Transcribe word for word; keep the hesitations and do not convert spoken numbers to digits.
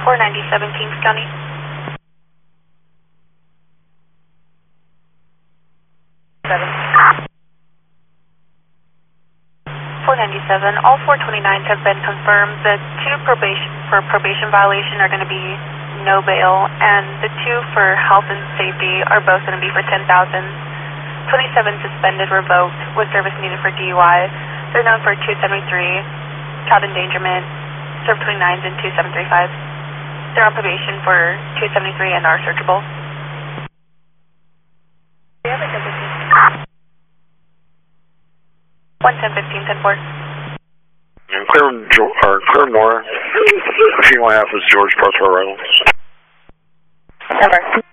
four ninety-seven, Kings County. Seven. four ninety-seven, all four twenty-nines have been confirmed. The two probation for probation violation are going to be no bail, and the two for health and safety are both going to be for ten thousand. twenty-seven suspended, revoked, with service needed for D U I. They're known for two seventy-three, child endangerment, serve twenty-nines, and two seven three five. They're on probation for two seventy-three and are searchable. one ten fifteen, ten four. And clear, or clear more. If you want to have this George Parker Reynolds. Number.